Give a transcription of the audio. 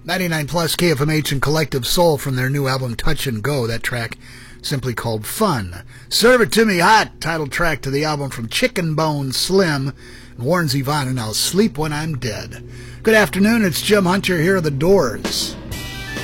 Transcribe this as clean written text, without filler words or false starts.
99 plus KFMH and Collective Soul from their new album Touch and Go. That track simply called Fun. Serve It To Me Hot, title track to the album from Chicken Bone Slim and Warren Zevon, and I'll Sleep When I'm Dead. Good afternoon, it's Jim Hunter here at The Doors.